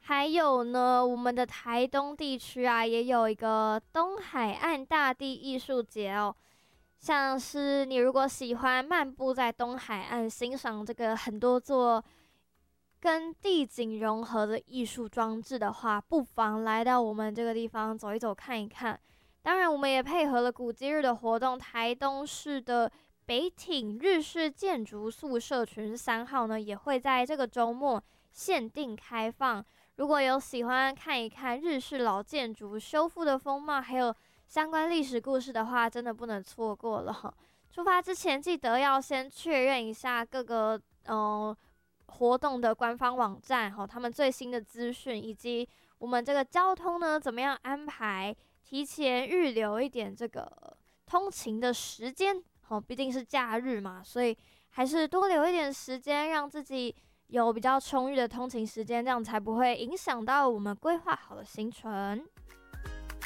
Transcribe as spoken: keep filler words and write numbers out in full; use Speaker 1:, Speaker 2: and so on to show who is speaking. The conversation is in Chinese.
Speaker 1: 还有呢，我们的台东地区啊，也有一个东海岸大地艺术节哦。像是你如果喜欢漫步在东海岸，欣赏这个很多座跟地景融合的艺术装置的话，不妨来到我们这个地方走一走、看一看。当然，我们也配合了古迹日的活动，台东市的北町日式建筑宿舍群三号呢，也会在这个周末限定开放。如果有喜欢看一看日式老建筑修复的风貌，还有相关历史故事的话，真的不能错过了。出发之前记得要先确认一下各个呃活动的官方网站哈，他们最新的资讯以及我们这个交通呢怎么样安排，提前预留一点这个通勤的时间。好，毕竟是假日嘛，所以还是多留一点时间，让自己有比较充裕的通勤时间，这样才不会影响到我们规划好的行程。